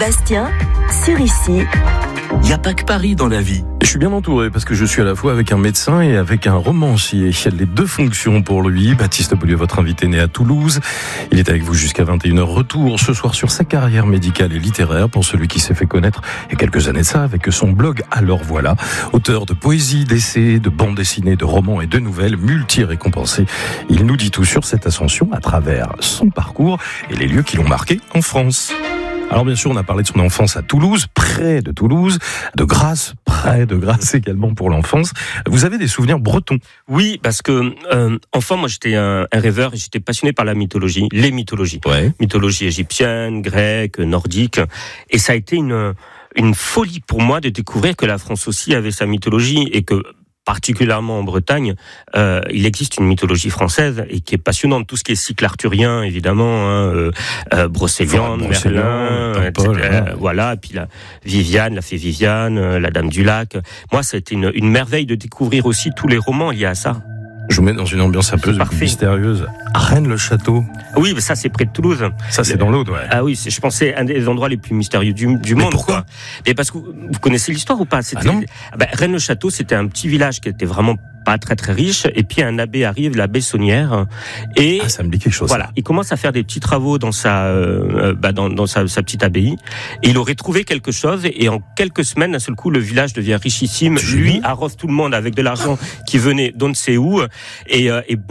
Bastien, sur Ici. Il n'y a pas que Paris dans la vie. Je suis bien entouré parce que je suis à la fois avec un médecin et avec un romancier. Il y a les deux fonctions pour lui. Baptiste Beaulieu, votre invité né à Toulouse. Il est avec vous jusqu'à 21h. Retour ce soir sur sa carrière médicale et littéraire pour celui qui s'est fait connaître il y a quelques années de ça avec son blog Alors Voilà. Auteur de poésie, d'essais, de bandes dessinées, de romans et de nouvelles, multi-récompensé. Il nous dit tout sur cette ascension à travers son parcours et les lieux qui l'ont marqué en France. Alors bien sûr, on a parlé de son enfance à Toulouse, près de Toulouse, de Grasse, près de Grasse également pour l'enfance. Vous avez des souvenirs bretons? Oui, parce que enfant, moi j'étais un rêveur et j'étais passionné par la mythologie, les mythologies. Ouais. Mythologie égyptienne, grecque, nordique. Et ça a été une folie pour moi de découvrir que la France aussi avait sa mythologie et que particulièrement en Bretagne, il existe une mythologie française et qui est passionnante. Tout ce qui est cycle arthurien, évidemment, Brocéliande, Merlin, etc. Voilà. Et puis la fée Viviane, la Dame du Lac. Moi, ça a été une merveille de découvrir aussi tous les romans liés à ça. Je vous mets dans une ambiance un peu mystérieuse. Rennes-le-Château. Oui, mais ça, c'est près de Toulouse. Ça, c'est dans l'Aude, ouais. Ah oui, je pense que c'est un des endroits les plus mystérieux du monde. Pourquoi? Et parce que vous connaissez l'histoire ou pas? Non. Rennes-le-Château, c'était un petit village qui était vraiment pas très très riche, et puis un abbé arrive, l'abbé Saunière, et ça me dit quelque chose. Voilà, il commence à faire des petits travaux dans sa dans sa petite abbaye, et il aurait trouvé quelque chose, et en quelques semaines, d'un seul coup, le village devient richissime. Lui arrose tout le monde avec de l'argent qui venait d'on ne sait où, et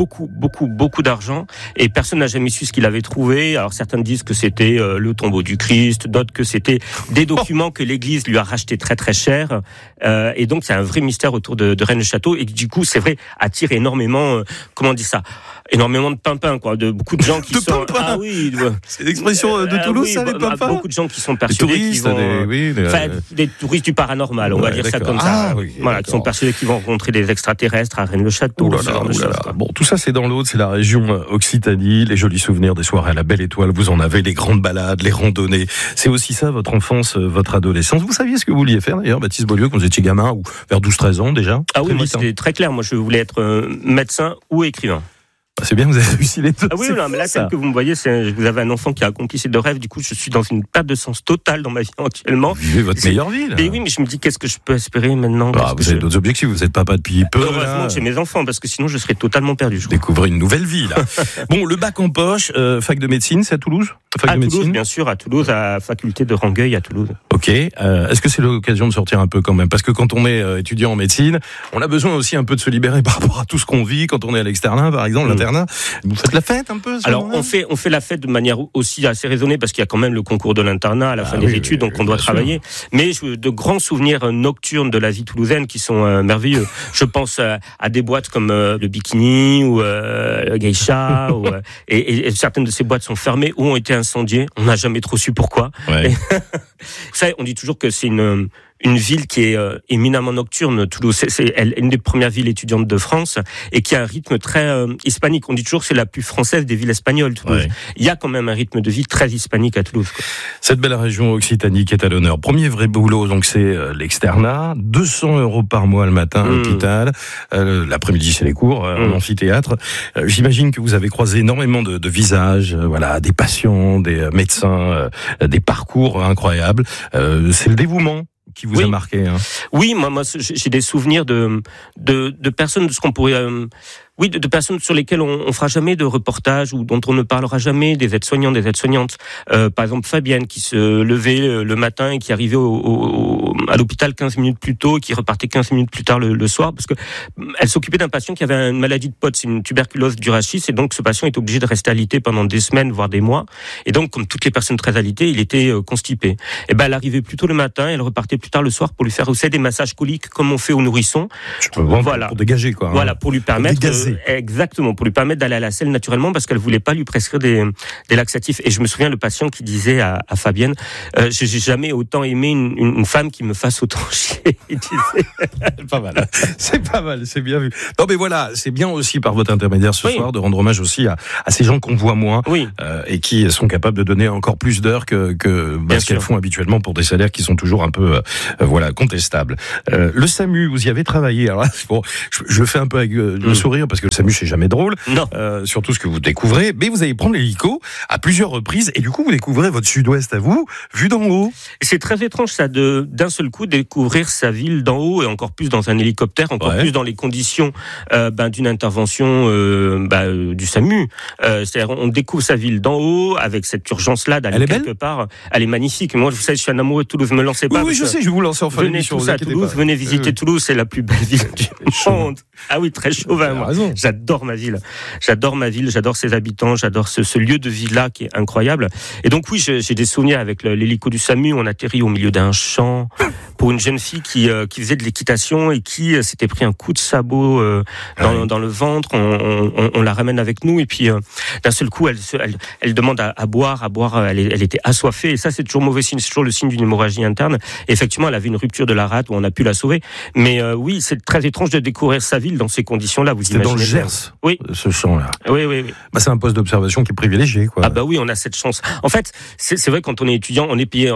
beaucoup d'argent, et personne n'a jamais su ce qu'il avait trouvé. Alors certains disent que c'était le tombeau du Christ, d'autres que c'était des documents que l'Église lui a rachetés très très cher, et donc c'est un vrai mystère autour de Rennes-le-Château, et du coup c'est vrai, attire énormément, énormément de pimpins, quoi, de beaucoup de gens qui sont... Pimpins. Ah oui, c'est l'expression de Toulouse, oui, ça, les pimpins? beaucoup de gens qui sont persuadés qu'ils vont... des touristes du paranormal, on va dire ça comme ça. Oui, voilà, qui sont persuadés qu'ils vont rencontrer des extraterrestres à Rennes-le-Château. Bon, tout ça, c'est dans l'Aude, c'est la région Occitanie, les jolis souvenirs des soirées à la Belle Étoile, vous en avez, les grandes balades, les randonnées. C'est aussi ça, votre enfance, votre adolescence. Vous saviez ce que vous vouliez faire, d'ailleurs, Baptiste Beaulieu, quand vous étiez gamin, ou vers 12-13 ans, déjà? Ah oui, moi, c'était très clair. Moi, je voulais être médecin ou écrivain. C'est bien, vous avez réussi les deux. Ah oui, non, mais là, tel que vous me voyez, vous avez un enfant qui a accompli ses deux rêves. Du coup, je suis dans une perte de sens totale dans ma vie actuellement. Vous vivez votre meilleure vie, là. Mais oui, mais je me dis, qu'est-ce que je peux espérer maintenant? Vous avez d'autres objectifs, vous n'êtes papa depuis peu. Heureusement que j'ai mes enfants, parce que sinon, je serais totalement perdu. Découvrez une nouvelle vie, là. Bon, le bac en poche, fac de médecine, c'est à Toulouse? À Toulouse, bien sûr, à Toulouse, à la faculté de Rangueil, à Toulouse. Ok. Est-ce que c'est l'occasion de sortir un peu quand même? Parce que quand on est étudiant en médecine, on a besoin aussi un peu de se libérer par rapport à tout ce qu'on vit. Quand on est à l'externat, par exemple, l'internat, vous faites la fête un peu? Alors, on fait la fête de manière aussi assez raisonnée, parce qu'il y a quand même le concours de l'internat à la fin des études, donc on doit travailler. Mais de grands souvenirs nocturnes de la vie toulousaine qui sont merveilleux. Je pense à des boîtes comme le Bikini ou le Geisha, et certaines de ces boîtes sont fermées ou ont été incendiées. On n'a jamais trop su pourquoi. Ouais. Ça, on dit toujours que c'est une ville qui est éminemment nocturne. Toulouse, c'est une des premières villes étudiantes de France et qui a un rythme très hispanique. On dit toujours que c'est la plus française des villes espagnoles, Toulouse. Ouais. Il y a quand même un rythme de vie très hispanique à Toulouse, quoi. Cette belle région Occitanie qui est à l'honneur. Premier vrai boulot, donc c'est l'externat. 200 € par mois le matin à l'hôpital. L'après-midi, c'est les cours en amphithéâtre. J'imagine que vous avez croisé énormément de visages, des patients, des médecins, des parcours incroyables. C'est le dévouement qui vous a marqué, hein. Oui, moi, j'ai des souvenirs de personnes, de ce qu'on pourrait... de personnes sur lesquelles on fera jamais de reportage ou dont on ne parlera jamais, des aides-soignants, des aides-soignantes. Par exemple, Fabienne, qui se levait le matin et qui arrivait à l'hôpital 15 minutes plus tôt et qui repartait 15 minutes plus tard le soir, parce que elle s'occupait d'un patient qui avait une maladie de Potte, c'est une tuberculose du rachis, et donc ce patient est obligé de rester alité pendant des semaines, voire des mois. Et donc, comme toutes les personnes très alitées, il était constipé. Et elle arrivait plus tôt le matin, elle repartait plus tard le soir pour lui faire aussi des massages coliques comme on fait aux nourrissons. Pour dégager, quoi. Voilà, pour lui permettre... Exactement, pour lui permettre d'aller à la selle naturellement, parce qu'elle voulait pas lui prescrire des laxatifs. Et je me souviens le patient qui disait à Fabienne, j'ai jamais autant aimé une femme qui me fasse autant chier. Pas mal. C'est pas mal, c'est bien vu. Non mais voilà, c'est bien aussi par votre intermédiaire ce soir de rendre hommage aussi à ces gens qu'on voit moins et qui sont capables de donner encore plus d'heures que ce qu'elles font habituellement pour des salaires qui sont toujours un peu contestables. Le SAMU, vous y avez travaillé. Alors là, bon, je le fais un peu avec le sourire parce que le SAMU c'est jamais drôle. Non. Surtout ce que vous découvrez. Mais vous allez prendre l'hélico à plusieurs reprises et du coup vous découvrez votre sud-ouest à vous, vu d'en haut. C'est très étrange ça d'un seul coup découvrir sa ville d'en haut et encore plus dans un hélicoptère, encore plus dans les conditions d'une intervention du SAMU. C'est-à-dire on découvre sa ville d'en haut avec cette urgence-là d'aller quelque part. Elle est magnifique. Moi, vous savez, je suis un amoureux de Toulouse. Me lancez pas. Oui, je sais, je vais vous lancer en fin d'émission. Venez tous à Toulouse, venez visiter Toulouse, c'est la plus belle ville du monde. Ah oui, très chauvin. Moi. J'adore ma ville. J'adore ses habitants, j'adore ce lieu de vie-là qui est incroyable. Et donc oui, j'ai des souvenirs avec l'hélico du SAMU. On atterrit au milieu d'un champ pour une jeune fille qui faisait de l'équitation et qui s'était pris un coup de sabot dans le ventre. On la ramène avec nous et puis d'un seul coup, elle demande à boire. Elle était assoiffée et ça, c'est toujours mauvais signe. C'est toujours le signe d'une hémorragie interne. Et effectivement, elle avait une rupture de la rate où on a pu la sauver. Mais oui, c'est très étrange de découvrir sa ville dans ces conditions-là. Vous imaginez. C'était dans le Gers, oui. Ce champ-là. Oui. C'est un poste d'observation qui est privilégié, quoi. Ah bah oui, on a cette chance. En fait, c'est vrai quand on est étudiant, on est payé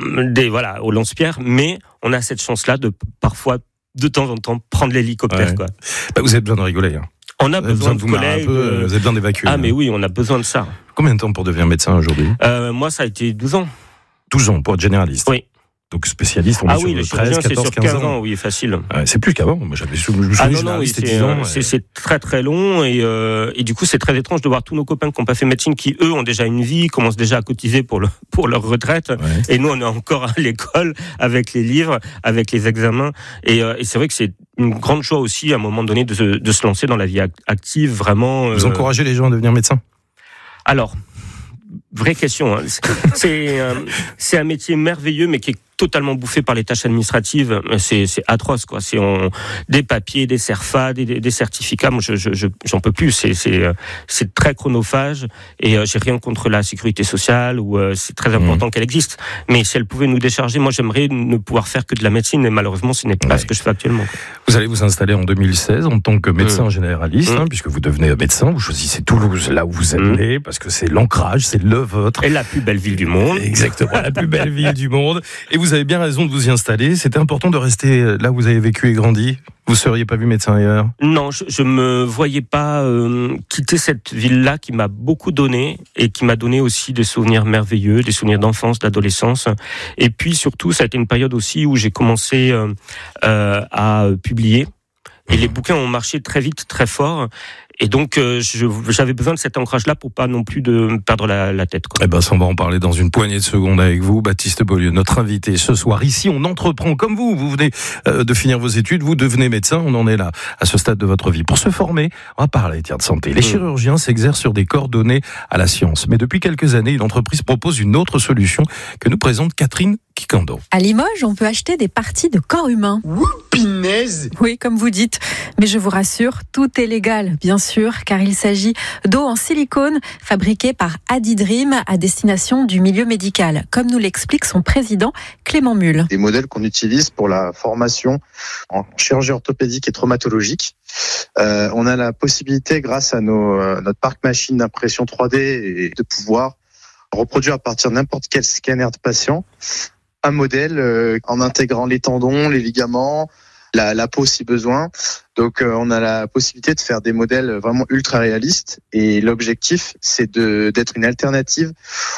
au lance-pierre, mais on a cette chance-là de parfois, de temps en temps, prendre l'hélicoptère, quoi. Vous avez besoin de rigoler. On a besoin de collègues. Vous avez besoin d'évacuer. Ah mais oui, on a besoin de ça. Combien de temps pour devenir médecin aujourd'hui ? Moi, ça a été 12 ans. 12 ans pour être généraliste. Oui. Donc spécialiste, on est sur 13, 14, 15 ans. Oui, facile. C'est plus qu'avant. Moi, je me souviens, généraliste, 10 ans. C'est très très long et du coup, c'est très étrange de voir tous nos copains qui n'ont pas fait médecine, qui eux ont déjà une vie, commencent déjà à cotiser pour leur retraite. Ouais. Et nous, on est encore à l'école avec les livres, avec les examens. Et c'est vrai que c'est une grande joie aussi, à un moment donné, de se lancer dans la vie active, vraiment. Vous encouragez les gens à devenir médecins ? Alors, vraie question. Hein. C'est un métier merveilleux, mais qui est totalement bouffé par les tâches administratives. C'est atroce, quoi. C'est des papiers, des CERFA, des certificats. Moi, j'en peux plus. C'est très chronophage et j'ai rien contre la sécurité sociale ou c'est très important qu'elle existe. Mais si elle pouvait nous décharger, moi, j'aimerais ne pouvoir faire que de la médecine et malheureusement, ce n'est pas ce que je fais actuellement. Vous allez vous installer en 2016 en tant que médecin généraliste, puisque vous devenez médecin. Vous choisissez Toulouse, là où vous êtes né, parce que c'est l'ancrage, c'est le vôtre. Et la plus belle ville du monde. Exactement, la plus belle ville du monde. Et vous avez bien raison de vous y installer. C'était important de rester là où vous avez vécu et grandi. Vous ne seriez pas vu médecin ailleurs ? Non, je me voyais pas quitter cette ville-là qui m'a beaucoup donné et qui m'a donné aussi des souvenirs merveilleux, des souvenirs d'enfance, d'adolescence. Et puis surtout, ça a été une période aussi où j'ai commencé à publier. Et les bouquins ont marché très vite, très fort. Et donc, j'avais besoin de cet ancrage-là pour pas non plus de perdre la tête, quoi. Eh ben, ça, on va en parler dans une poignée de secondes avec vous, Baptiste Beaulieu, notre invité ce soir. Ici, on entreprend comme vous. Vous venez de finir vos études, vous devenez médecin. On en est là, à ce stade de votre vie. Pour se former, on va parler de santé. Les chirurgiens s'exercent sur des corps donnés à la science. Mais depuis quelques années, une entreprise propose une autre solution que nous présente Catherine Kikando. À Limoges, on peut acheter des parties de corps humains. Pinaise. Oui, comme vous dites. Mais je vous rassure, tout est légal, bien sûr, car il s'agit d'eau en silicone fabriquée par Adidream à destination du milieu médical, comme nous l'explique son président Clément Mulle. Des modèles qu'on utilise pour la formation en chirurgie orthopédique et traumatologique. On a la possibilité, grâce à notre parc machine d'impression 3D, et de pouvoir reproduire à partir de n'importe quel scanner de patient un modèle en intégrant les tendons, les ligaments, la peau si besoin. Donc on a la possibilité de faire des modèles vraiment ultra réalistes et l'objectif c'est d'être une alternative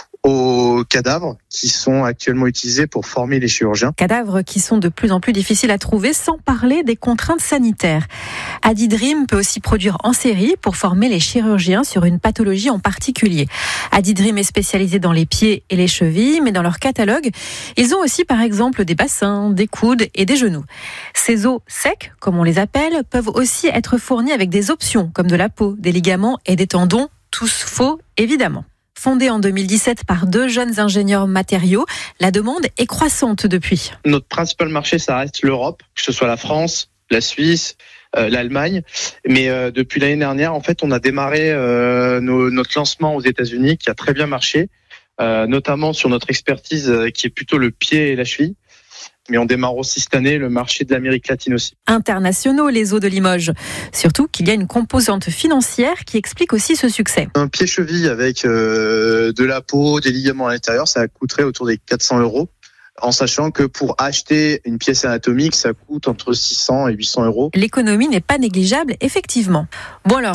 aux cadavres qui sont actuellement utilisés pour former les chirurgiens. Cadavres qui sont de plus en plus difficiles à trouver, sans parler des contraintes sanitaires. Adidream peut aussi produire en série pour former les chirurgiens sur une pathologie en particulier. Adidream est spécialisé dans les pieds et les chevilles, mais dans leur catalogue, ils ont aussi par exemple des bassins, des coudes et des genoux. Ces os secs, comme on les appelle, peuvent aussi être fournis avec des options comme de la peau, des ligaments et des tendons, tous faux évidemment. Fondée en 2017 par 2 jeunes ingénieurs matériaux, la demande est croissante depuis. Notre principal marché, ça reste l'Europe, que ce soit la France, la Suisse, l'Allemagne. Mais depuis l'année dernière, en fait, on a démarré notre lancement aux États-Unis, qui a très bien marché, notamment sur notre expertise qui est plutôt le pied et la cheville. Mais on démarre aussi cette année le marché de l'Amérique latine aussi. Internationaux, les eaux de Limoges. Surtout qu'il y a une composante financière qui explique aussi ce succès. Un pied-cheville avec de la peau, des ligaments à l'intérieur, ça coûterait autour des 400 €. en sachant que pour acheter une pièce anatomique, ça coûte entre 600 et 800 euros. L'économie n'est pas négligeable, effectivement. Bon alors,